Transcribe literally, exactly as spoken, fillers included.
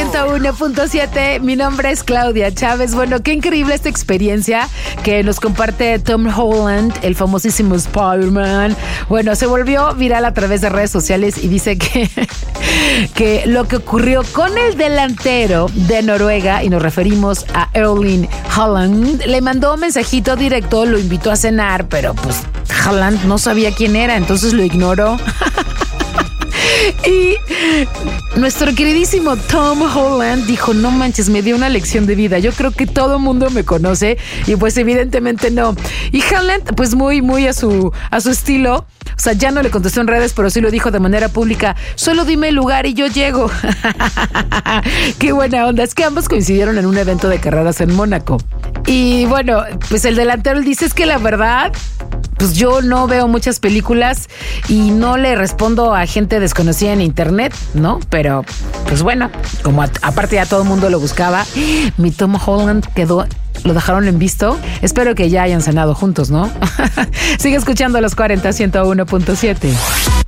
ciento uno punto siete. Mi nombre es Claudia Chávez. Bueno, qué increíble esta experiencia que nos comparte Tom Holland, el famosísimo Spider-Man. Bueno, se volvió viral a través de redes sociales y dice que, que lo que ocurrió con el delantero de Noruega, y nos referimos a Erling Haaland, le mandó un mensajito directo, lo invitó a cenar, pero pues Haaland no sabía quién era, entonces lo ignoró. Y nuestro queridísimo Tom Holland dijo, no manches, me dio una lección de vida. Yo creo que todo el mundo me conoce y pues evidentemente no. Y Haaland, pues muy, muy a su, a su estilo, o sea, ya no le contestó en redes, pero sí lo dijo de manera pública. Solo dime el lugar y yo llego. Qué buena onda. Es que ambos coincidieron en un evento de carreras en Mónaco. Y bueno, pues el delantero dice, es que la verdad, pues yo no veo muchas películas y no le respondo a gente desconocida en internet, ¿no? Pero, pues bueno, como a, aparte ya todo el mundo lo buscaba, mi Tom Holland quedó, lo dejaron en visto. Espero que ya hayan cenado juntos, ¿no? Sigue escuchando los cuarenta, ciento uno punto siete.